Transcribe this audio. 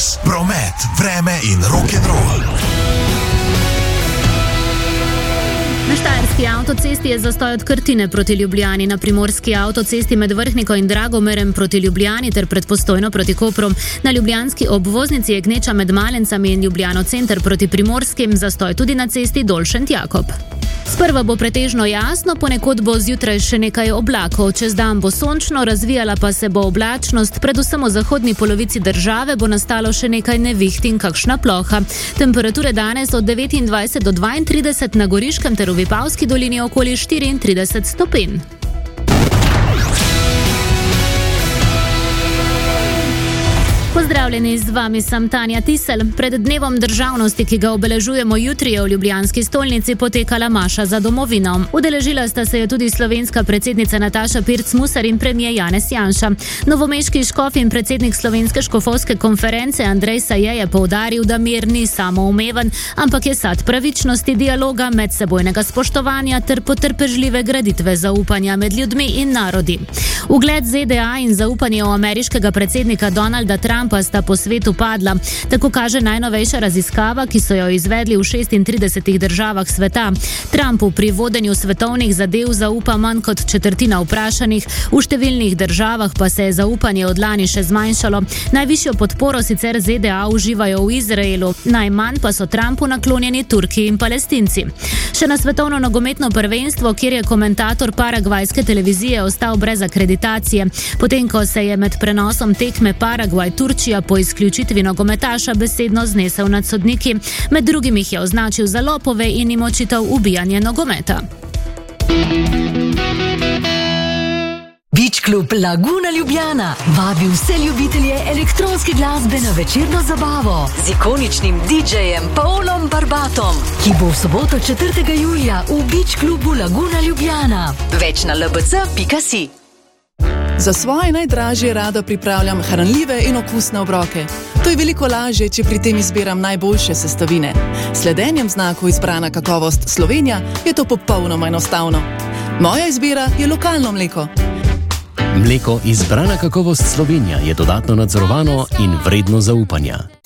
čas, promet, vreme in rock'n'roll. Na štajerski avtocesti je zastoj od Krtine proti Ljubljani, na primorski avtocesti med Vrhniko in Dragomerem proti Ljubljani ter pred Postojno proti Kopru. Na ljubljanski obvoznici je gneča med Malencami in Ljubljano center proti Primorskim, zastoj tudi na cesti Dolšent-Jakob. Sprva bo pretežno jasno, ponekod bo zjutraj še nekaj oblakov. Čez dan bo sončno, razvijala pa se bo oblačnost, predvsem v zahodni polovici države bo nastalo še nekaj neviht in kakšna ploha. Temperature danes od 29 do 32, na Goriškem ter v Vipavski dolini okoli 34 stopinj. Pozdravljeni, z vami sem Tanja Tisel. Pred dnevom državnosti, ki ga obeležujemo jutri, je v ljubljanski stolnici potekala maša za domovino. Udeležila sta se je tudi slovenska predsednica Nataša Pirc Musar in premier Janez Janša. Novomeški škof in predsednik Slovenske škofovske konference Andrej Saje je poudaril, da mir ni samoumeven, ampak je sad pravičnosti, dialoga, medsebojnega spoštovanja ter potrpežljive graditve zaupanja med ljudmi in narodi. Ugled ZDA in zaupanje v ameriškega predsednika Donalda Trumpa sta po svetu padla. Tako kaže najnovejša raziskava, ki so jo izvedli v 36 državah sveta. Trumpu pri vodenju svetovnih zadev zaupa manj kot četrtina vprašanih, v številnih državah pa se je zaupanje od lani še zmanjšalo. Najvišjo podporo sicer ZDA uživajo v Izraelu, najmanj pa so Trumpu naklonjeni Turki in Palestinci. Še na svetovno nogometno prvenstvo, kjer je komentator paragvajske televizije ostal brez akreditacije, potem ko se je med prenosom tekme Paragvaj-Turčija po izključitvi nogometaša besedno znesel nad sodniki. Med drugim jih je označil za lopove in jim očital ubijanje nogometa. Beach Club Laguna Ljubljana vabi vse ljubitelje elektronske glasbe na večerno zabavo z ikoničnim DJ-jem Paulom Barbatom, ki bo v soboto 4. julija v Beach Clubu Laguna Ljubljana. Več na lbc.si. Za svoje najdražje rada pripravljam hranljive in okusne obroke. To je veliko lažje, če pri tem izbiram najboljše sestavine. Sledenjem znaku izbrana kakovost Slovenija je to popolnoma enostavno. Moja izbira je lokalno mleko. Mleko izbrana kakovost Slovenija je dodatno nadzorovano in vredno zaupanja.